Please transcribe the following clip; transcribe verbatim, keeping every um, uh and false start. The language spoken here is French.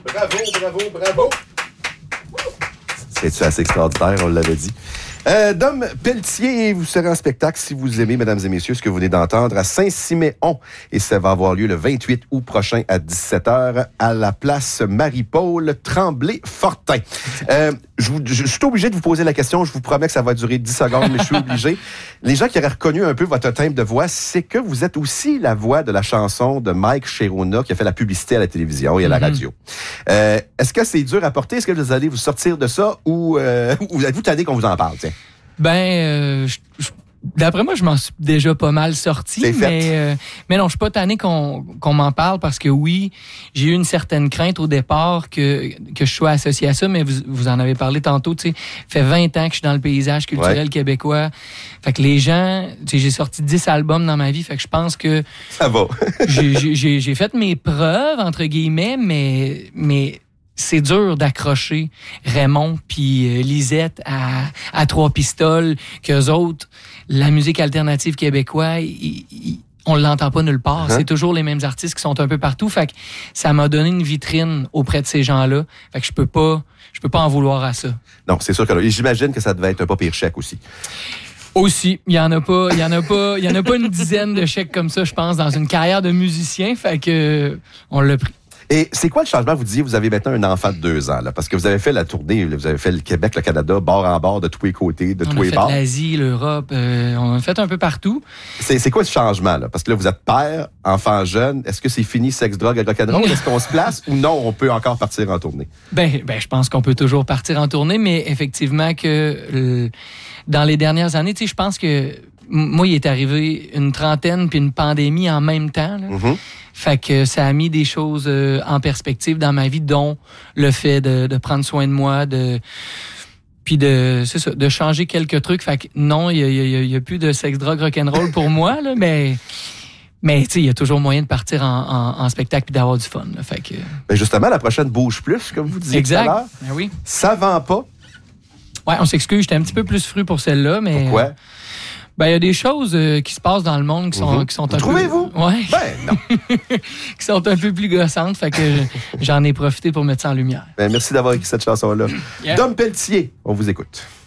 Bravo, bravo, bravo. C'est assez extraordinaire, on l'avait dit. Euh, Dom Pelletier, vous serez en spectacle, si vous aimez, mesdames et messieurs, ce que vous venez d'entendre, à Saint-Siméon. Et ça va avoir lieu le vingt-huit août prochain à dix-sept heures à la place Marie-Paul Tremblay-Fortin. Euh, je, vous, je, je suis obligé de vous poser la question. Je vous promets que ça va durer dix secondes, mais je suis obligé. Les gens qui auraient reconnu un peu votre timbre de voix, c'est que vous êtes aussi la voix de la chanson de Mike Sherona qui a fait la publicité à la télévision et à la mm-hmm. radio. Euh, est-ce que c'est dur à porter? Est-ce que vous allez vous sortir de ça ou, euh, ou êtes-vous tanné qu'on vous en parle? Tiens. Ben, euh, je, je, d'après moi, je m'en suis déjà pas mal sorti, c'est fait. mais euh, mais non, je suis pas tanné qu'on qu'on m'en parle parce que oui, j'ai eu une certaine crainte au départ que que je sois associé à ça, mais vous vous en avez parlé tantôt, tu sais, fait vingt ans que je suis dans le paysage culturel ouais. québécois. Fait que les gens, tu sais, j'ai sorti dix albums dans ma vie, fait que je pense que ça va. j'ai, j'ai j'ai fait mes preuves entre guillemets, mais mais c'est dur d'accrocher Raymond puis euh, Lisette à, à trois pistoles, qu'eux autres, la musique alternative québécoise, y, y, on l'entend pas nulle part. Uh-huh. C'est toujours les mêmes artistes qui sont un peu partout. Fait que ça m'a donné une vitrine auprès de ces gens-là. Fait que je peux pas, je peux pas en vouloir à ça. Non, c'est sûr que là, j'imagine que ça devait être un pas pire chèque aussi. Aussi, il y en a pas, il y en a pas, il y en a pas une dizaine de chèques comme ça, je pense, dans une carrière de musicien. Fait que on l'a pris. Et c'est quoi le changement? Vous disiez, vous avez maintenant un enfant de deux ans, là, parce que vous avez fait la tournée, vous avez fait le Québec, le Canada, bord en bord, de tous les côtés, de on tous les bords. On a fait l'Asie, l'Europe, euh, on a fait un peu partout. C'est, c'est quoi ce changement, là? Parce que là, vous êtes père, enfant jeune. Est-ce que c'est fini, sexe, drogue et rock'n'roll? Est-ce qu'on se place ou non, on peut encore partir en tournée? Ben, ben, je pense qu'on peut toujours partir en tournée, mais effectivement que euh, dans les dernières années, tu sais, je pense que moi, il est arrivé une trentaine puis une pandémie en même temps, là. Mm-hmm. Fait que ça a mis des choses euh, en perspective dans ma vie, dont le fait de, de prendre soin de moi, de puis de c'est ça, de changer quelques trucs. Fait que non, il y a, y a, y a plus de sexe, drogue, rock'n'roll pour moi, là, mais mais tu sais, il y a toujours moyen de partir en, en, en spectacle puis d'avoir du fun. Là, fait que ben justement, la prochaine bouge plus, comme vous disiez exact. Tout à l'heure. Ben oui. Ça vend pas. Ouais, on s'excuse, j'étais un petit peu plus fru pour celle-là, mais pourquoi? Euh, Ben, il y a des choses euh, qui se passent dans le monde qui sont, mm-hmm. qui sont un Trouvez-vous? peu... Ouais. Ben, non. qui sont un peu plus gossantes, fait que j'en ai profité pour mettre ça en lumière. Ben, merci d'avoir écrit cette chanson-là. Yeah. Dom Pelletier, on vous écoute.